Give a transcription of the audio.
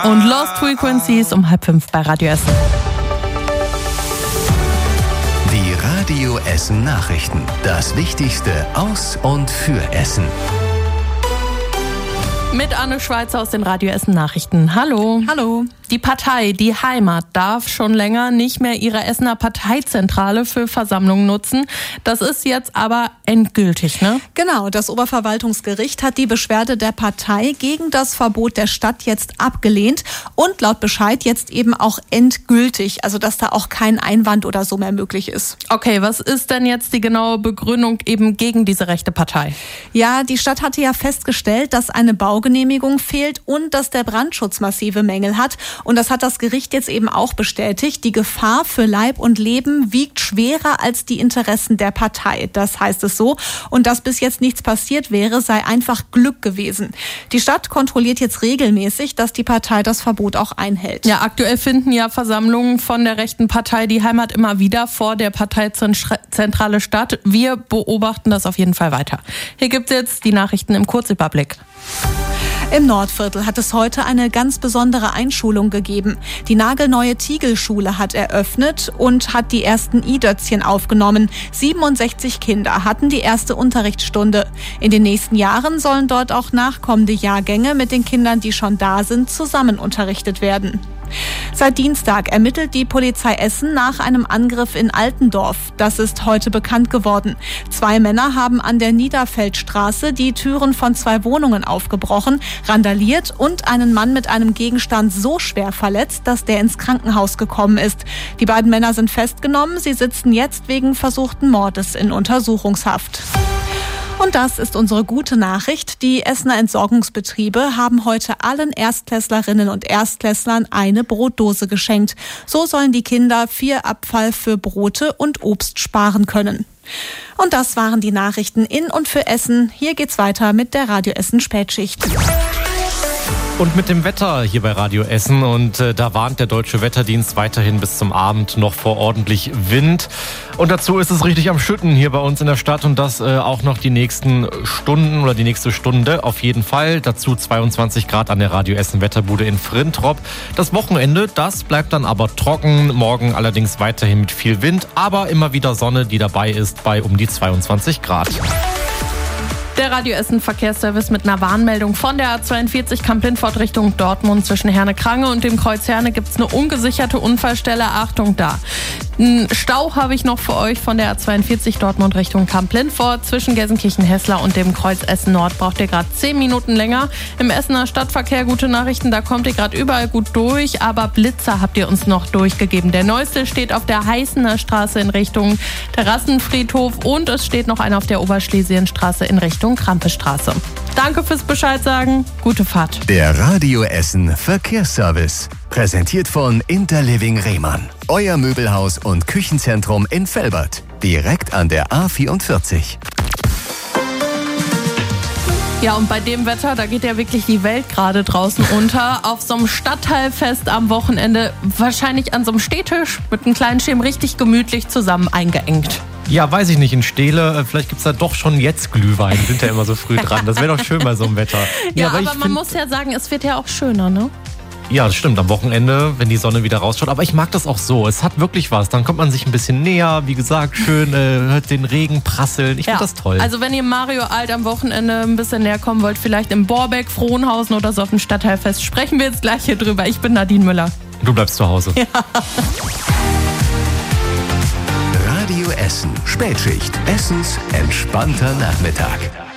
Und Lost Frequencies um 4:30 bei Radio Essen. Die Radio Essen Nachrichten. Das Wichtigste aus und für Essen. Mit Anne Schweizer aus den Radio Essen Nachrichten. Hallo. Hallo. Die Partei Die Heimat darf schon länger nicht mehr ihre Essener Parteizentrale für Versammlungen nutzen. Das ist jetzt aber endgültig, ne? Genau, das Oberverwaltungsgericht hat die Beschwerde der Partei gegen das Verbot der Stadt jetzt abgelehnt und laut Bescheid jetzt eben auch endgültig, also dass da auch kein Einwand oder so mehr möglich ist. Okay, was ist denn jetzt die genaue Begründung eben gegen diese rechte Partei? Ja, die Stadt hatte ja festgestellt, dass eine Baugenehmigung fehlt und dass der Brandschutz massive Mängel hat. Und das hat das Gericht jetzt eben auch bestätigt. Die Gefahr für Leib und Leben wiegt schwerer als die Interessen der Partei. Das heißt es so. Und dass bis jetzt nichts passiert wäre, sei einfach Glück gewesen. Die Stadt kontrolliert jetzt regelmäßig, dass die Partei das Verbot auch einhält. Ja, aktuell finden ja Versammlungen von der rechten Partei Die Heimat immer wieder vor der Parteizentrale statt. Wir beobachten das auf jeden Fall weiter. Hier gibt es jetzt die Nachrichten im Kurzüberblick. Im Nordviertel hat es heute eine ganz besondere Einschulung gegeben. Die nagelneue Tiegel-Schule hat eröffnet und hat die ersten I-Dötzchen aufgenommen. 67 Kinder hatten die erste Unterrichtsstunde. In den nächsten Jahren sollen dort auch nachkommende Jahrgänge mit den Kindern, die schon da sind, zusammen unterrichtet werden. Seit Dienstag ermittelt die Polizei Essen nach einem Angriff in Altendorf. Das ist heute bekannt geworden. 2 Männer haben an der Niederfeldstraße die Türen von 2 Wohnungen aufgebrochen, randaliert und einen Mann mit einem Gegenstand so schwer verletzt, dass der ins Krankenhaus gekommen ist. Die beiden Männer sind festgenommen. Sie sitzen jetzt wegen versuchten Mordes in Untersuchungshaft. Und das ist unsere gute Nachricht. Die Essener Entsorgungsbetriebe haben heute allen Erstklässlerinnen und Erstklässlern eine Brotdose geschenkt. So sollen die Kinder 4 Abfall für Brote und Obst sparen können. Und das waren die Nachrichten in und für Essen. Hier geht's weiter mit der Radio Essen Spätschicht. Und mit dem Wetter hier bei Radio Essen. Und da warnt der Deutsche Wetterdienst weiterhin bis zum Abend noch vor ordentlich Wind. Und dazu ist es richtig am Schütten hier bei uns in der Stadt. Und das auch noch die nächsten Stunden oder die nächste Stunde auf jeden Fall. Dazu 22 Grad an der Radio Essen Wetterbude in Frintrop. Das Wochenende, das bleibt dann aber trocken. Morgen allerdings weiterhin mit viel Wind. Aber immer wieder Sonne, die dabei ist bei um die 22 Grad. Der Radio Essen Verkehrsservice mit einer Warnmeldung von der A42 Kamp-Lintfort Richtung Dortmund. Zwischen Herne-Krange und dem Kreuz Herne gibt es eine ungesicherte Unfallstelle. Achtung da. Einen Stau habe ich noch für euch von der A42 Dortmund Richtung Kamp-Lintfort. Zwischen Gelsenkirchen-Hessler und dem Kreuz Essen Nord braucht ihr gerade 10 Minuten länger. Im Essener Stadtverkehr gute Nachrichten, da kommt ihr gerade überall gut durch. Aber Blitzer habt ihr uns noch durchgegeben. Der neueste steht auf der Heißener Straße in Richtung Terrassenfriedhof und es steht noch einer auf der Oberschlesienstraße in Richtung Krampestraße. Danke fürs Bescheid sagen. Gute Fahrt. Der Radio Essen Verkehrsservice. Präsentiert von Interliving Rehmann. Euer Möbelhaus und Küchenzentrum in Velbert. Direkt an der A44. Ja, und bei dem Wetter, da geht ja wirklich die Welt gerade draußen unter. Auf so einem Stadtteilfest am Wochenende, wahrscheinlich an so einem Stehtisch mit einem kleinen Schirm richtig gemütlich zusammen eingeengt. Ja, weiß ich nicht, in Steele, vielleicht gibt es da doch schon jetzt Glühwein, sind ja immer so früh dran. Das wäre doch schön bei so einem Wetter. Ja, aber man muss ja sagen, es wird ja auch schöner, ne? Ja, das stimmt, am Wochenende, wenn die Sonne wieder rausschaut. Aber ich mag das auch so, es hat wirklich was. Dann kommt man sich ein bisschen näher, wie gesagt, schön, hört den Regen prasseln. Ich finde das toll. Also wenn ihr Mario Alt am Wochenende ein bisschen näher kommen wollt, vielleicht im Borbeck, Frohnhausen oder so auf dem Stadtteilfest, sprechen wir jetzt gleich hier drüber. Ich bin Nadine Müller. Du bleibst zu Hause. Ja. Radio Essen Spätschicht. Essens entspannter Nachmittag.